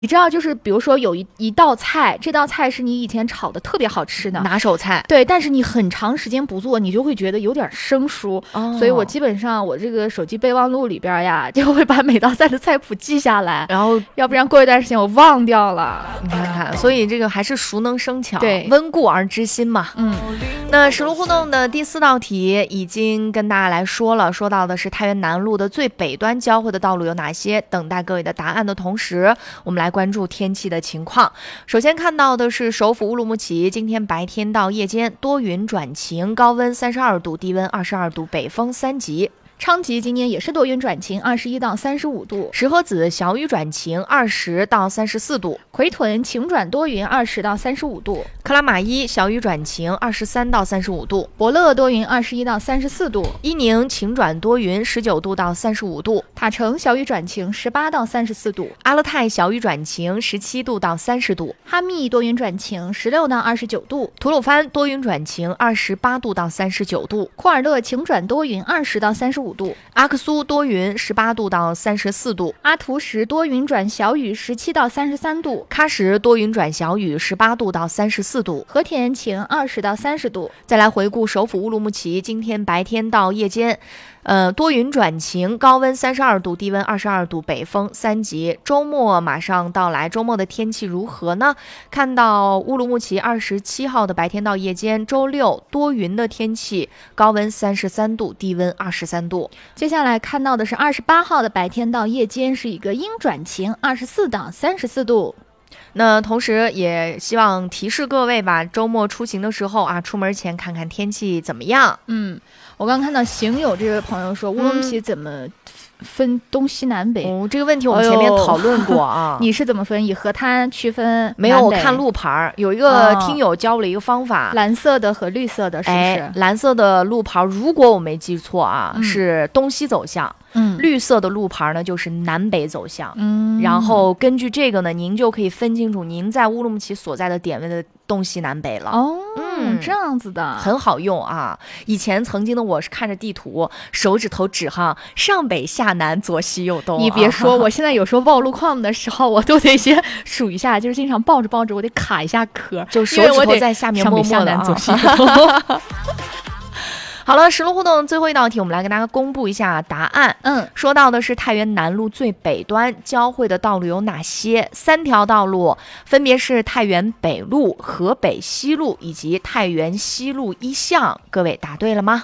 你知道，就是比如说有一道菜，这道菜是你以前炒的特别好吃的拿手菜， 对，但是你很长时间不做，你就会觉得有点生疏。所以我基本上我这个手机备忘录里边呀，就会把每道菜的菜谱记下来， 然后要不然过一段时间我忘掉了。 你看看，所以这个还是熟能生巧， 对， 温故而知新嘛。那实路互动的第4道题已经跟大家来说了，说到的是太原南路的最北端交汇的道路有哪些？等待各位的答案的同时，我们来关注天气的情况。首先看到的是首府乌鲁木齐，今天白天到夜间多云转晴，高温32度，低温22度，北风3级。 昌吉今天也是多云转晴，21到35度。 石河子小雨转晴，20到34度。 奎屯晴转多云，20到35度。 克拉玛依小雨转晴，23到35度。 伯乐多云，21到34度。 伊宁晴转多云，19度到35度。 塔城小雨转晴，18到34度。 阿勒泰小雨转晴，17度到30度。 哈密多云转晴，16到29度。 吐鲁番多云转晴，28度到39度。 库尔勒晴转多云，20到35度。 阿克苏多云，18度到34度。 阿图什多云转小雨，17到33度。 喀什多云转小雨，18度到34度。 和田晴，20到30度。 再来回顾首府乌鲁木齐，今天白天到夜间多云转晴，高温32度，低温22度，北风3级。周末马上到来，周末的天气如何呢？看到乌鲁木齐27号的白天到夜间，周六多云的天气，高温33度，低温23度。 接下来看到的是28号的白天到夜间是一个阴转晴，24到34度。 那同时也希望提示各位吧，周末出行的时候啊，出门前看看天气怎么样。 我刚看到行友这位朋友说，乌鲁木齐怎么分东西南北？ 这个问题我们前面讨论过啊。 你是怎么分？以河滩区分？ 没有，我看路牌，有一个听友教了一个方法， 蓝色的和绿色的，是不是？ 蓝色的路牌，如果我没记错啊，是东西走向。绿色的路牌呢，就是南北走向。然后根据这个呢，您就可以分清楚您在乌鲁木齐所在的点位的东西南北了。 这样子的， 很好用啊。以前曾经的我是看着地图，手指头指上上北下南左西右东。 你别说，我现在有时候报路况的时候，我都得先数一下，就是经常抱着抱着，我得卡一下壳， 就手指头在下面默默的左西右东。 好了，实路互动最后一道题，我们来跟大家公布一下答案。说到的是太原南路最北端交汇的道路有哪些？3条道路分别是太原北路、河北西路以及太原西路1巷。各位答对了吗？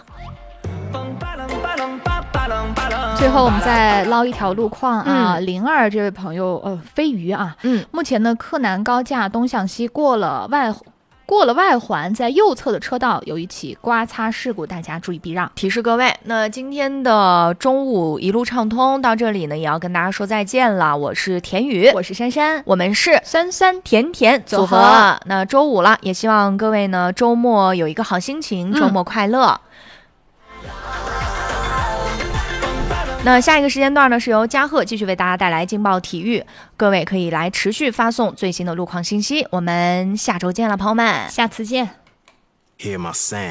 最后我们再捞一条路况啊，02这位朋友飞鱼啊，目前呢克南高架东向西过了外环，在右侧的车道有一起刮擦事故，大家注意避让。 提示各位，那今天的中午一路畅通到这里呢，也要跟大家说再见了。我是田雨， 我是珊珊， 我们是酸酸甜甜组合。那周五了，也希望各位呢周末有一个好心情，周末快乐。那下一个时间段呢，是由嘉贺继续为大家带来劲爆体育，各位可以来持续发送最新的路况信息。我们下周见了，朋友们， 下次见。